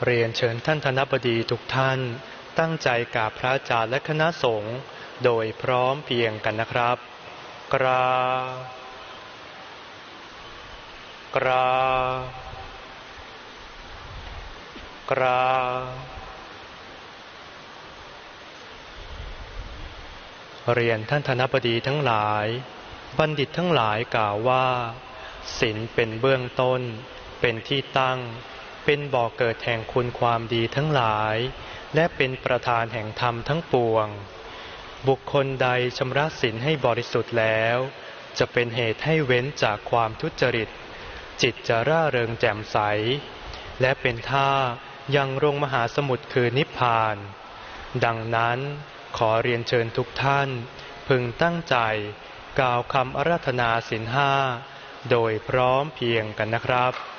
เรียนเชิญท่านธนบดีทุกท่านตั้งใจกราบพระอาจารย์และคณะสงฆ์โดยพร้อมเพรียงกันนะครับกราเรียนท่านธนบดีทั้งหลายบัณฑิตทั้งหลายกล่าวว่าศีลเป็นเบื้องต้นเป็นที่ตั้งเป็นบ่อเกิดแห่งคุณความดีทั้งหลายและเป็นประธานแห่งธรรมทั้งปวงบุคคลใดชำระศีลให้บริสุทธิ์แล้วจะเป็นเหตุให้เว้นจากความทุจริตจิตจะร่าเริงแจ่มใสและเป็นท่ายังลงมหาสมุทรคือนิพพานดังนั้นขอเรียนเชิญทุกท่านพึงตั้งใจกล่าวคำอาราธนาศีล 5โดยพร้อมเพรียงกันนะครับ